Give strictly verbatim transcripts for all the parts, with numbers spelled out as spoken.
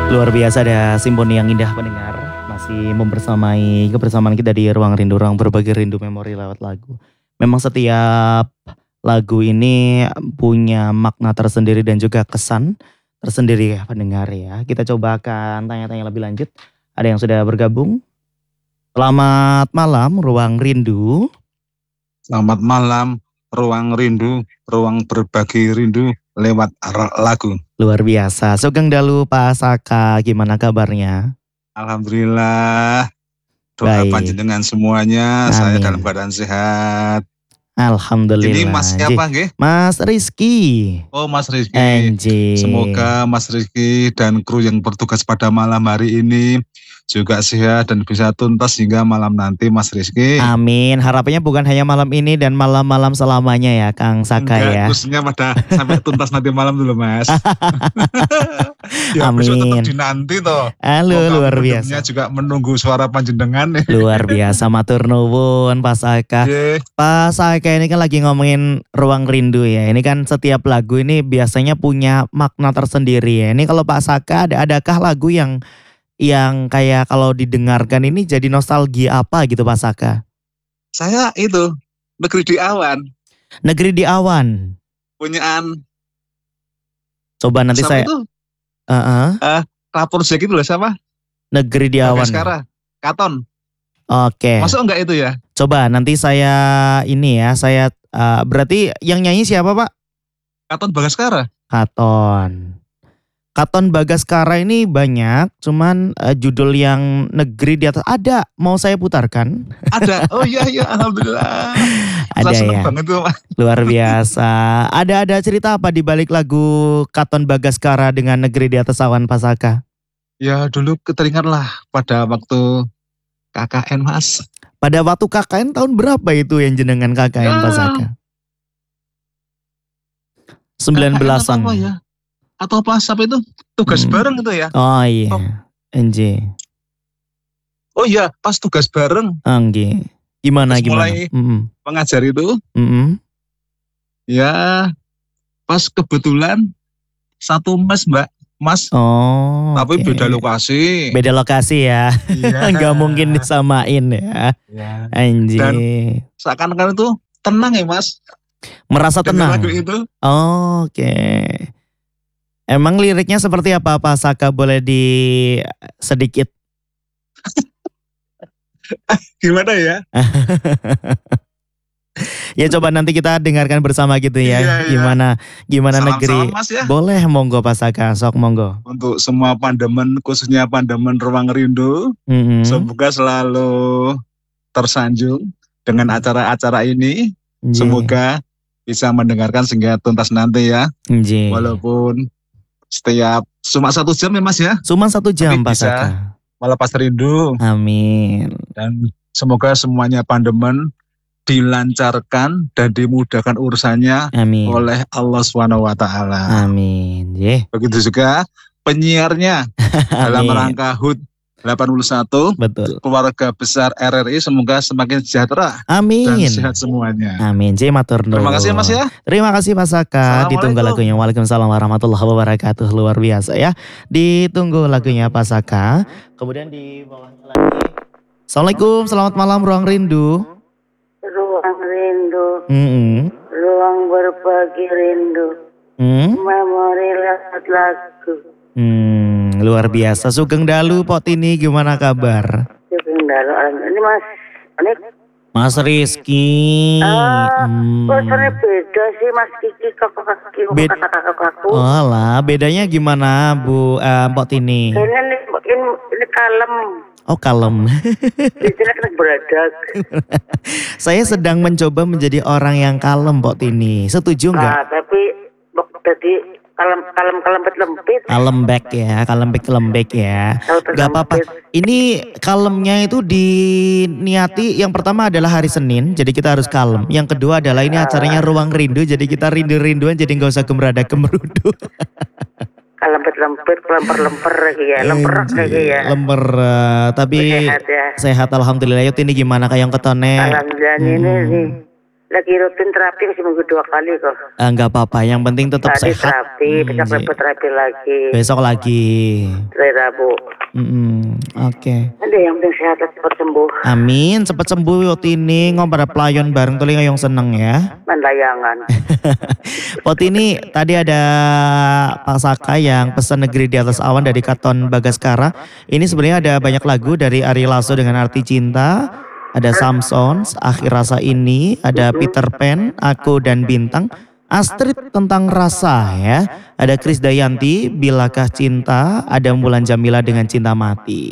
Luar biasa ada simfoni yang indah pendengar. Masih membersamai kebersamaan kita di Ruang Rindu, ruang berbagi rindu memori lewat lagu. Memang setiap lagu ini punya makna tersendiri dan juga kesan tersendiri ya pendengar ya. Kita coba akan tanya-tanya lebih lanjut. Ada yang sudah bergabung. Selamat malam Ruang Rindu. Selamat malam Ruang Rindu, ruang berbagi rindu lewat lagu. Luar biasa. Sugeng Dalu Pak Saka, gimana kabarnya? Alhamdulillah. Doa Baik. panjenengan semuanya, Amin. saya dalam keadaan sehat. Alhamdulillah. Ini Mas siapa nggih? Mas Rizky. Oh Mas Rizky. Anjir. Semoga Mas Rizky dan kru yang bertugas pada malam hari ini juga sehat dan bisa tuntas hingga malam nanti Mas Rizky. Amin. Harapannya bukan hanya malam ini dan malam-malam selamanya ya Kang Saka. Enggak, ya. khususnya pada sampai tuntas nanti malam dulu Mas. Ya, Amin. besok tetap dinanti toh. Halo, Kok luar kami biasa. pendemnya juga menunggu suara panjenengan. Luar biasa, matur nuwun Pak Saka. Ye. Pak Saka ini kan lagi ngomongin Ruang Rindu ya. Ini kan setiap lagu ini biasanya punya makna tersendiri ya. Ini kalau Pak Saka ada adakah lagu yang yang kayak kalau didengarkan ini jadi nostalgia apa gitu Pak Saka? Saya itu Negeri di Awan. Negeri di Awan. Punyaan. Coba nanti Siapa saya. itu? Uh-uh. Uh, Rapor Jack itu loh siapa? Negeri di Awan. Sekarang Katon. Oke. Masuk enggak itu ya? Coba nanti saya ini ya, saya uh, berarti yang nyanyi siapa Pak? Katon Bagaskara. Katon. Katon Bagaskara ini banyak, cuman uh, judul yang Negeri di Atas ada. Mau saya putarkan? Ada. Oh iya iya, alhamdulillah. Ada Saya seneng ya. banget tuh. Luar biasa. Ada ada cerita apa di balik lagu Katon Bagaskara dengan Negeri di Atas Awan Pak Saka? Ya dulu keteringatlah pada waktu K K N Mas. Pada waktu K K N tahun berapa itu yang jenengan K K N Ya. Pak Saka? sembilan belasan. Apa ya? Atau pas apa itu? Tugas Hmm. bareng itu ya? Oh iya. Oh. N J. Oh iya, pas tugas bareng Anggi. Gimana Terus gimana? mulai Mm-mm. mengajar itu. Mm-mm. Ya pas kebetulan satu mas mbak. Mas, Oh. tapi oke. beda lokasi. Beda lokasi ya. Iya. Nggak mungkin disamain ya. Ya. Anjir. Dan seakan-akan itu tenang ya mas. Merasa Dengan tenang. lagu itu. Oh, oke. Emang liriknya seperti apa Pak Saka, boleh di sedikit? Gimana ya? Ya coba nanti kita dengarkan bersama gitu ya. Iya, iya. Gimana gimana Salam-salam, negeri? mas ya. Boleh monggo Pak Saka, sok monggo. Untuk semua pandemen, khususnya pandemen Ruang Rindu. Mm-mm. Semoga selalu tersanjung dengan acara-acara ini. Nji. Semoga bisa mendengarkan sehingga tuntas nanti ya. Nji. Walaupun setiap cuma satu jam ya mas ya. Cuma satu jam Tapi Pak bisa. Saka. Melepas rindu. Amin. Dan semoga semuanya pandemen dilancarkan dan dimudahkan urusannya Amin. oleh Allah subhanahu wa taala. Amin. Ye. Begitu juga penyiarnya dalam Amin. rangka H U D delapan puluh satu. Betul. Keluarga besar R R I semoga semakin sejahtera dan Amin. sehat semuanya. Amin. J matur nuwun. Terima kasih mas ya. Terima kasih Pak Saka. Ditunggu Assalamualaikum. lagunya. Waalaikumsalam warahmatullahi wabarakatuh. Luar biasa ya. Ditunggu lagunya Pak Saka. Kemudian di bawahnya lagi. Assalamualaikum. Selamat malam Ruang Rindu. Ruang rindu, Mm-mm. ruang berbagi rindu, Hmm. memori lewat lagu. Hmm, luar biasa. Sugeng Dalu Pot ini gimana kabar? Sugeng Dalu, ini mas, ini Mas Rizky. ah, Hmm. kok soalnya beda sih mas Kiki kakak kaki Bed- kakak kakak aku. Oh lah, bedanya gimana Bu eh, Pot ini? Ini nih, ini, ini kalem, Oh kalem. biasanya kena beradak. Saya sedang mencoba menjadi orang yang kalem Pot ini. Setuju nggak? Nah, tapi bok tadi kalem kalem kalempet lempit. Kalembek ya, kalembek lembek ya. Gak apa-apa. Ini kalemnya itu diniati yang pertama adalah hari Senin, jadi kita harus kalem. Yang kedua adalah ini acaranya Ruang Rindu, jadi kita rindu-rinduan, jadi nggak usah gemrada gemerudu. Kalempet lempit, lemper lemper lagi ya, lemper lagi ya. Lemper, eh, tapi Sehat ya. sehat alhamdulillah. Yuk ini gimana kayak yang ketone? Alhamdulillah ini Hmm. nih lagi rutin terapi seminggu dua kali kok. Eh, nggak apa-apa, yang penting tetap Tadi sehat. terapi, Hmm, besok Ji. dapat terapi lagi. Besok lagi. Hari Rabu. Mm-mm, Oke. Ada yang penting sehat cepat sembuh. Amin, cepat sembuh Potini, ngobrol pelayon bareng tuh yang seneng ya. Mandayangan. Potini, tadi ada Pak Saka yang pesan Negeri di Atas Awan dari Katon Bagaskara. Ini sebenarnya ada banyak lagu dari Ari Lasso dengan Arti Cinta, ada Samsons, Akhir Rasa Ini, ada Peter Pan, Aku dan Bintang, Astrid Tentang Rasa ya. Ada Krisdayanti, Bilakah Cinta, ada Mulan Jamila dengan Cinta Mati.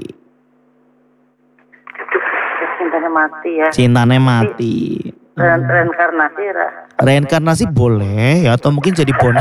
Cintanya mati ya. Cintanya mati. Ren reinkarnasi ya. Reinkarnasi boleh ya, atau mungkin jadi bon.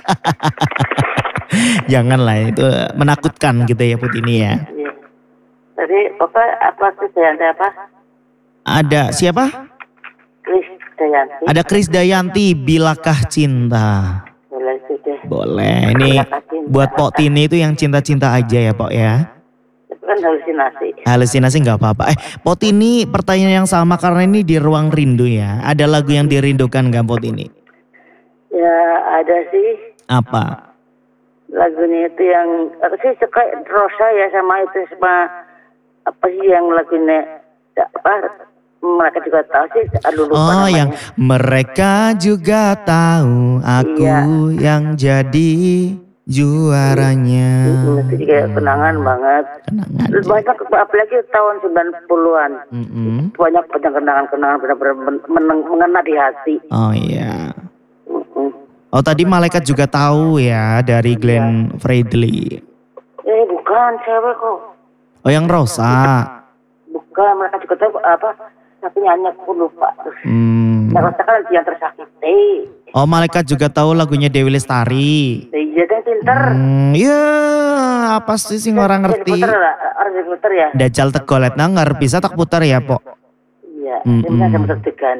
Janganlah, itu menakutkan gitu ya Putini ya. Iya. Tadi Bapak apa sih Dayanti apa? Ada siapa? Kris Dayanti. Ada Krisdayanti, Bilakah Cinta. Boleh sudah. Boleh. Ini Bilakah Cinta. buat Pok Tini itu yang cinta-cinta aja ya Pok ya. Itu kan halusinasi. Halusinasi nggak apa-apa. Eh, Pot ini pertanyaan yang sama karena ini di Ruang Rindu ya. Ada lagu yang dirindukan nggak Pot ini? Ya ada sih Apa? lagunya itu yang aku sih suka Rosa ya sama itu sama apa sih yang lagunya apa mereka juga tahu sih aduh lupa Oh, namanya. yang mereka juga tahu aku Iya. yang jadi juaranya. Itu juga kenangan banget. Kenangan. Banyak apalagi tahun sembilan puluhan. Mm-mm. Banyak banyak kenangan-kenangan benar-benar men- men- mengena di hati. Oh iya. Mm-mm. Oh tadi malaikat juga tahu ya dari Glenn Fredly. Eh bukan cewek kok. Oh yang Rosa. Bukan mereka juga tahu apa tapi nyanyi aku lupa. Hmm. Yang rasakan yang tersakiti. Oh malaikat juga tahu lagunya Dewi Lestari. Iya kan pinter. Hmm, ya apa sih sing orang ngerti? Puter lah, harus diputer ya. Dajal tegolet nanggar bisa tak putar ya Pok. Iya, Mm-mm. ini bisa menentukan.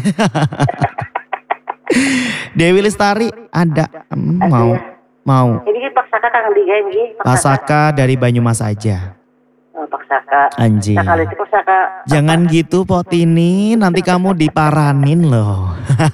Dewi Lestari ada. Hmm, Ada mau ya. mau. Ini kan Pak Saka kang di ini. Pak Saka dari Banyumas aja. Oh, Pak Saka. Anjing. Saka itu Pak Saka. Jangan gitu Potini, nanti kamu diparanin loh.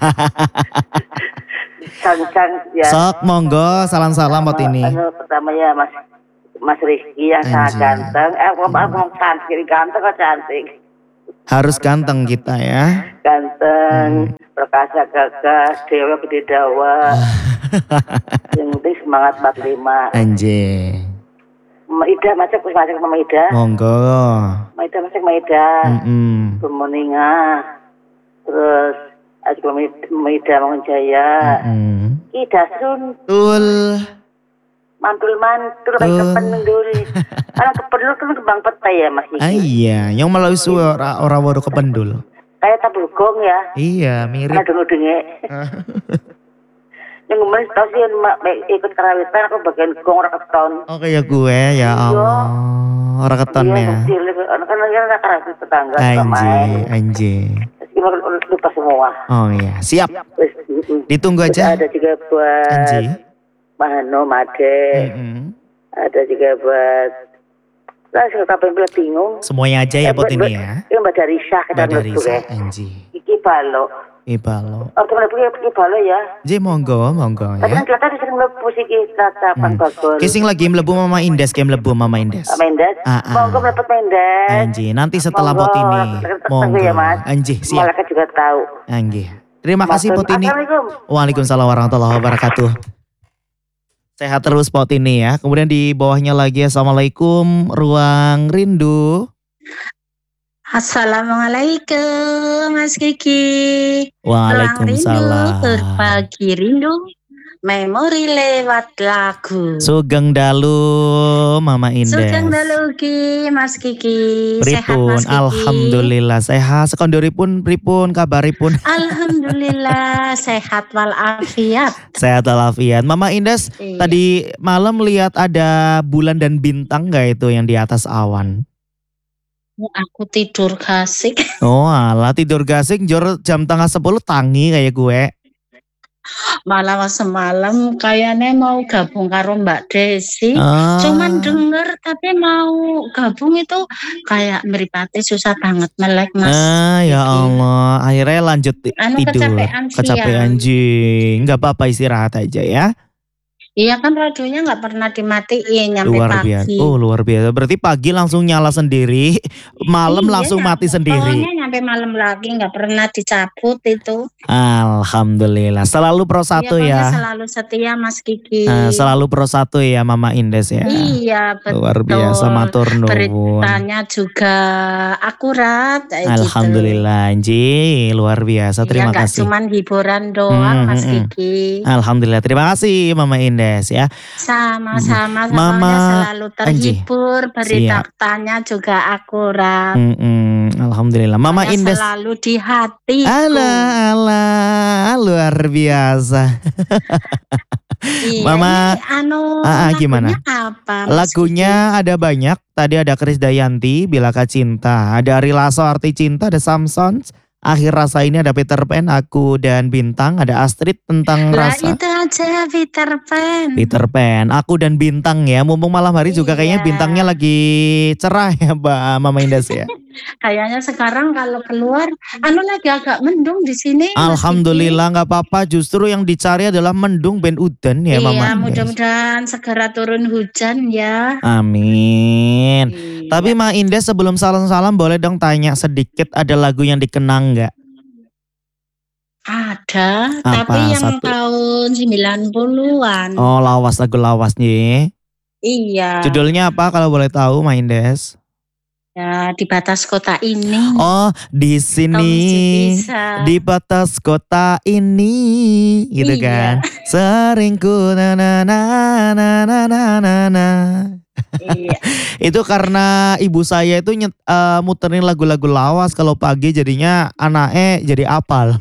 Cang-cang ya. Sok monggo salam-salam Potini. Anu pertama ya Mas Mas Rizky yang sangat Anjing. ganteng. Eh, aku mau cantik, ganteng kok cantik. Harus ganteng kita ya. Ganteng, perkasa gagah, dewa gede dawa. Yang penting semangat empat puluh lima. Anjing. Mama Ida masak masak Mama Ida. Monggo. Mama Ida masak Mama Ida. Mm-mm. Pemoninga. Terus ada Mama Ida Mangunjaya. Mm-mm. Ida Sun Betul. mantul-mantul kayak Oh. kependul. Anak kependul kan kembang petai ya Mas Ah, Iki. iya, yang melalui suara orang waru kependul. Kayak tabulgong ya. Iya, mirip. Ada dengu-dengu. Yang kemarin tau sih mak mek- ikut karawitan aku bagian gong orang keton. Oh kayak gue ya Allah. Orang keton Iya, ya. kecil. Anak kan lagi anak karawit tetangga suka Anjing, main. anjing. Terus gimana lupa semua. Oh iya, siap. Terus, mm-mm. Ditunggu Terus aja. ada juga buat Anji. Mahano Made. Mm-mm. Ada juga buat lah saya kapan bilang bingung. Semuanya aja ya pot ini ya. Ini Mbak Darisa kita Mbak mlebu Darisa, ya. Anji. Iki balo. Ibalo. Oh teman punya iki balo ya. Ji monggo, monggo Tapi ya. kan kelihatan sering mlebu sih iki tatapan Hmm. bagol. Kising lagi melebu Mama Indes, game melebu Mama Indes. Mendes. Ah, ah. Monggo mlepet Mendes. Anji, nanti setelah Monggo, pot ini. ketemu Monggo. ya, Mas. Anji, siap. Malaikat juga tahu. Anji. Terima kasih pot ini. Assalamualaikum. Waalaikumsalam warahmatullahi wabarakatuh. Sehat terus pot ini ya. Kemudian di bawahnya lagi Assalamualaikum Ruang Rindu. Assalamualaikum Mas Kiki. Waalaikumsalam. Berbagi rindu. Memori lewat lagu. Sugeng dalu Mama Indes. Sugeng dalu Ki Mas Kiki. Sehat Pripun, Mas Kiki. alhamdulillah sehat. Sekondoripun pripun, kabaripun. Alhamdulillah sehat walafiat. Sehat walafiat. Mama Indes, Iya. tadi malam lihat ada bulan dan bintang gak itu yang di atas awan? Aku tidur kasik. Oh alah tidur gasing jor jam tengah sepuluh tangi kayak gue. Malah semalam kayaknya mau gabung karo Mbak Desi. Ah. Cuman denger tapi mau gabung itu kayak meripati susah banget melek Mas. Ah, ya Kiki. Allah. Akhirnya lanjut ti- Anu tidur. kecapean Kecapean siang. jing. Nggak apa-apa istirahat aja ya. Iya kan radionya nggak pernah dimatiin nyampe Luar biasa. pagi. Oh, luar biasa. Berarti pagi langsung nyala sendiri, malam Iya, langsung mati nyampe- sendiri. Pokoknya nyampe malam lagi nggak pernah dicabut itu. Alhamdulillah. Selalu pro satu Iya, pokoknya ya. selalu setia Mas Kiki. Eh, selalu pro satu ya Mama Indes ya. Iya betul. Luar biasa matur nuwun. Beritanya juga akurat. kayak gitu. Alhamdulillah Anji, luar biasa. Terima Iya, nggak kasih. cuman hiburan doang Hmm, Mas hmm, hmm. Kiki. Alhamdulillah. Terima kasih Mama Indes ya. Sama-sama, Mama pokoknya selalu Anji. terhibur. Beritanya juga akurat. Mm-mm, Alhamdulillah. Mama Pokoknya Indes. selalu di hatiku. Alah, alah, luar biasa. Iya, Mama, ini anu ah, ah, gimana? lagunya apa? Mas Lagunya ada banyak. Tadi ada Krisdayanti, Bilakah Cinta. Ada Ari Lasso, Arti Cinta. Ada Samsons, Akhir Rasa Ini. Ada Peter Pan, Aku dan Bintang. Ada Astrid, Tentang Kiki? Lah Rasa. itu aja Peter Pan. Peter Pan, Aku dan Bintang ya. Mumpung malam hari juga kayaknya Iya. bintangnya lagi cerah ya Mbak Mama Indes ya. Kayaknya sekarang kalau keluar, anu lagi agak mendung di sini. Mas Alhamdulillah nggak apa-apa. Justru yang dicari adalah mendung ben udan Kiki. ya Iya, Mama Indes. mudah-mudahan segera turun hujan ya. Amin. Iya. Tapi Ma Indes sebelum salam-salam boleh dong tanya sedikit, ada lagu yang dikenang nggak? Ada, Apa tapi yang satu? tahun sembilan puluhan. Oh lawas, lagu lawas nih. Iya. Judulnya apa kalau boleh tahu Ma Indes? Ya, di batas kota ini. Oh di Tom sini. bisa. Di batas kota ini gitu Iya. kan. Sering ku na na na na na na na na. Iya. Itu karena ibu saya itu nyet, eh, muterin lagu-lagu lawas kalau pagi, jadinya anaknya jadi apal.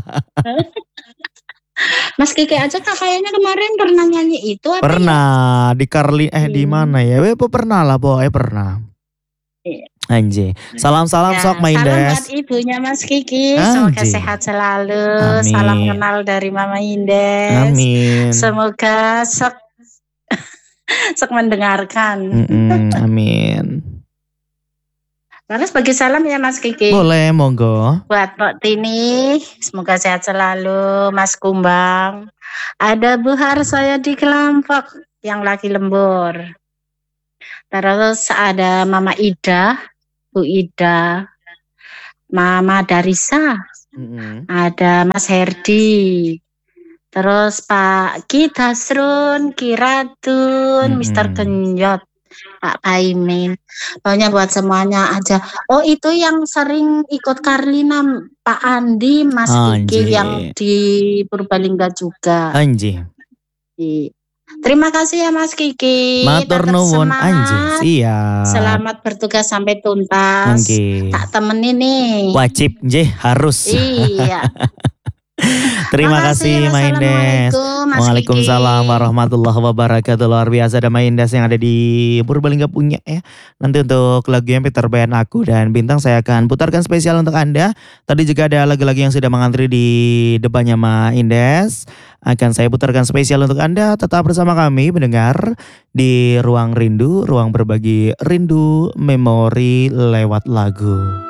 Mas Kiki aja kayaknya kemarin pernah nyanyi itu apa ya? Pernah di Carly eh di Hmm. mana ya? Weh pernah lah pokoknya pernah. Iya. Anjay. Salam-salam Ya, sok Ma salam buat Indes. ibunya Mas Kiki. Semoga Anjay. sehat selalu. Amin. Salam kenal dari Mama Indes. Amin. Semoga sok sok mendengarkan. Mm-mm, amin. Terus bagi salam ya Mas Kiki. Boleh monggo. Buat Mbak Tini, semoga sehat selalu. Mas Kumbang, ada Bu Har saya di kelompok yang lagi lembur. Terus ada Mama Ida, Bu Ida, Mama Darisa, Mm-mm. ada Mas Herdi. Terus Pak Kitasrun, Kiratun, Mm-mm. Mister Kenyot, Pak Paimin. Pokoknya buat semuanya aja. Oh itu yang sering ikut Karlina, Pak Andi, Mas Kiki Anjay. yang di Purbalingga juga. Anjay. I- Terima kasih ya Mas Kiki. Matur Tetap nuwun semangat. anjay. Siap. Selamat bertugas sampai tuntas. Anjay. Tak temenin nih. Wajib nggih harus. Iya. Terima Makasih, kasih Ma Indes. Assalamualaikum, Mas Waalaikumsalam Kiki. warahmatullahi wabarakatuh. Luar biasa ada Ma Indes yang ada di Purbalingga punya ya. Nanti untuk lagunya Peter Pan, Aku dan Bintang saya akan putarkan spesial untuk Anda. Tadi juga ada lagu-lagu yang sudah mengantri di depannya Ma Indes. Akan saya putarkan spesial untuk Anda. Tetap bersama kami mendengar di Ruang Rindu, ruang berbagi rindu memori lewat lagu.